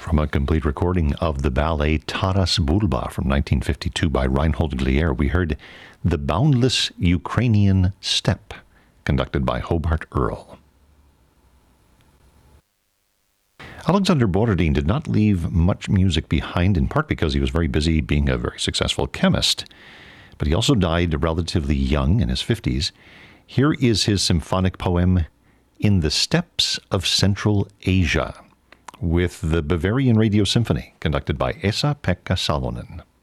From a complete recording of the ballet Taras Bulba from 1952 by Reinhold Glier, we heard The Boundless Ukrainian Steppe, conducted by Hobart Earl. Alexander Borodin did not leave much music behind, in part because he was very busy being a very successful chemist. But he also died relatively young, in his 50s. Here is his symphonic poem, In the Steppes of Central Asia, with the Bavarian Radio Symphony, conducted by Esa-Pekka Salonen.